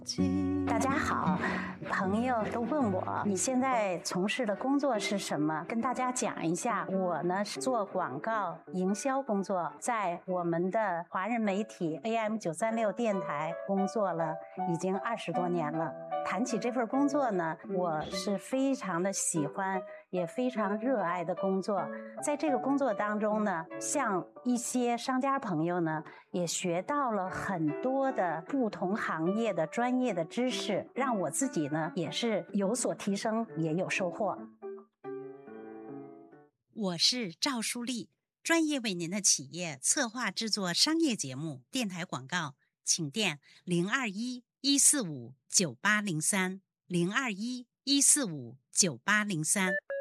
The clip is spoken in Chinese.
大家好，朋友都问我你现在从事的工作是什么，跟大家讲一下。我呢是做广告营销工作，在我们的华人媒体 AM936电台工作了已经20多年了。谈起这份工作呢，我是非常的喜欢，也非常热爱的工作。在这个工作当中呢，像一些商家朋友呢，也学到了很多的不同行业的专业的知识，让我自己呢也是有所提升，也有收获。 我是赵淑丽，专业为您的企业策划制作商业节目、电台广告，请电021-145-9803 021-145-9803。